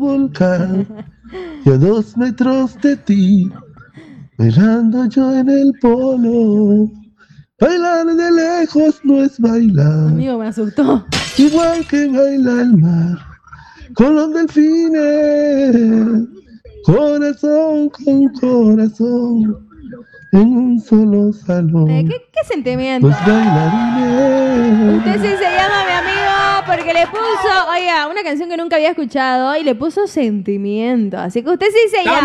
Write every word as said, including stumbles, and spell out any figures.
volcán y a dos metros de ti, bailando yo en el polo. Bailar de lejos no es bailar. Amigo, me asustó. Igual que baila el mar con los delfines, corazón con corazón, en un solo salón. Eh, ¿qué, ¿Qué sentimiento? Los bailarines. Usted sí se llama, mi amigo, porque le puso, oiga, una canción que nunca había escuchado y le puso sentimiento. Así que usted sí se llama.